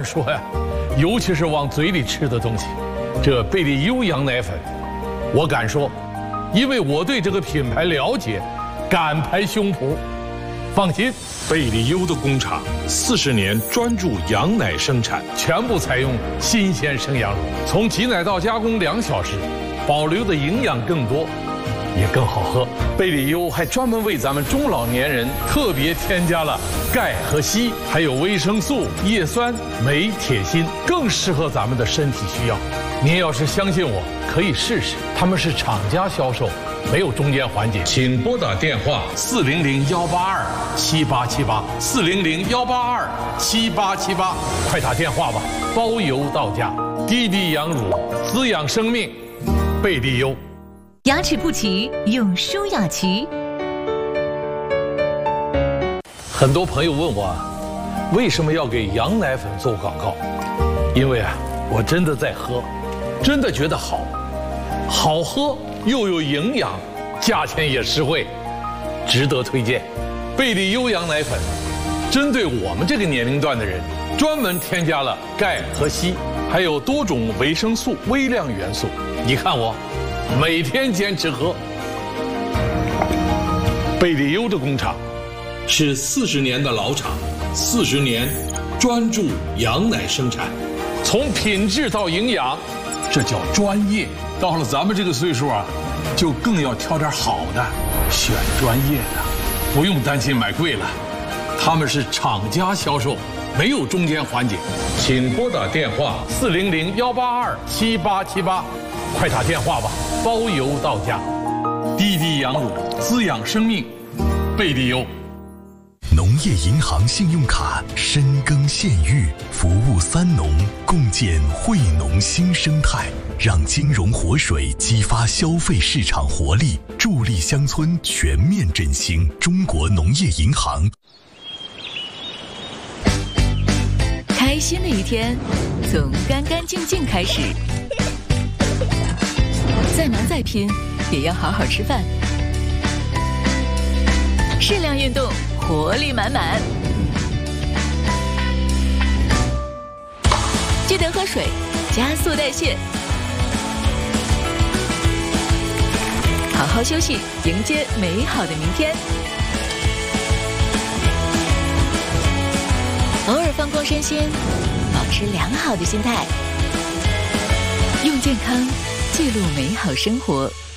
说呀，尤其是往嘴里吃的东西，这贝利优羊奶粉，我敢说，因为我对这个品牌了解，敢拍胸脯。放心， 贝利优的工厂40年专注羊奶生产， 全部采用新鲜生羊乳，从挤奶到加工2小时，保留的营养更多，也更好喝。贝利优还专门为咱们中老年人特别添加了钙和硒，还有维生素、叶酸、镁、铁、锌，更适合咱们的身体需要。您要是相信我，可以试试，他们是厂家销售，没有中间环节。 请拨打电话 400-182-7878，400-182-7878，快打电话吧，包邮到家。滴滴羊乳，滋养生命，贝利优。 牙齿不齐用舒雅琪。 很多朋友问我，为什么要给羊奶粉做广告？因为我真的在喝，真的觉得好，好喝又有营养，价钱也实惠，值得推荐。贝利优羊奶粉针对我们这个年龄段的人，专门添加了钙和硒，还有多种维生素、微量元素。你看我每天坚持喝。贝利优的工厂是40年的老厂，40年专注羊奶生产， 从品质到营养，这叫专业。到了咱们这个岁数就更要挑点好的，选专业的，不用担心买贵了。他们是厂家销售，没有中间环节。 请拨打电话 400-182-7878，快打电话吧，包邮到家。滴滴羊乳，滋养生命，贝利优。 农业银行信用卡深耕县域，服务3农，共建惠农新生态，让金融活水激发消费市场活力，助力乡村全面振兴。中国农业银行。 开心的一天从干干净净开始，再忙再拼也要好好吃饭，适量运动，活力满满。记得喝水，加速代谢。好好休息，迎接美好的明天。偶尔放空身心，保持良好的心态，用健康记录美好生活。